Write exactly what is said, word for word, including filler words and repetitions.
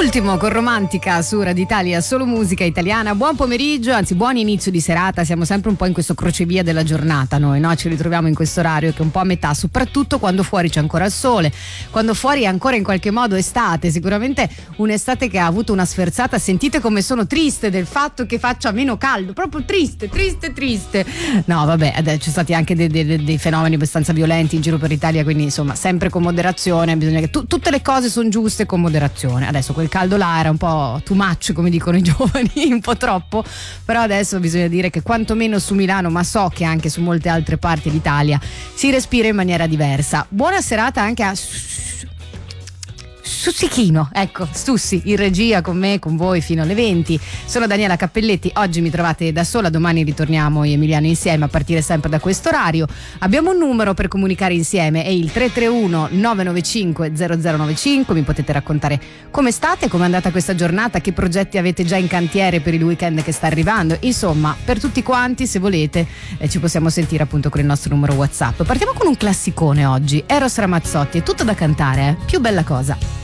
Ultimo con Romantica su Radio Italia, solo musica italiana. Buon pomeriggio, anzi buon inizio di serata. Siamo sempre un po' in questo crocevia della giornata noi, no? Ci ritroviamo in questo orario che è un po' a metà, soprattutto quando fuori c'è ancora il sole, quando fuori è ancora in qualche modo estate. Sicuramente un'estate che ha avuto una sferzata. Sentite come sono triste del fatto che faccia meno caldo, proprio triste, triste, triste. No vabbè, ci sono stati anche dei, dei, dei fenomeni abbastanza violenti in giro per l'Italia, quindi insomma sempre con moderazione. Bisogna che tu, tutte le cose sono giuste con moderazione. Adesso quel caldo là era un po' too much, come dicono i giovani, un po' troppo, però adesso bisogna dire che quantomeno su Milano, ma so che anche su molte altre parti d'Italia, si respira in maniera diversa. Buona serata anche a Stussichino, ecco, Stussi in regia con me, con voi fino alle venti. Sono Daniela Cappelletti, oggi mi trovate da sola, domani ritorniamo io e Emiliano insieme a partire sempre da questo orario. Abbiamo un numero per comunicare insieme, è il tre tre uno nove nove cinque zero zero nove cinque. Mi potete raccontare come state, come è andata questa giornata, che progetti avete già in cantiere per il weekend che sta arrivando. Insomma, per tutti quanti, se volete, eh, ci possiamo sentire appunto con il nostro numero WhatsApp. Partiamo con un classicone oggi, Eros Ramazzotti, è tutto da cantare, eh? Più bella cosa.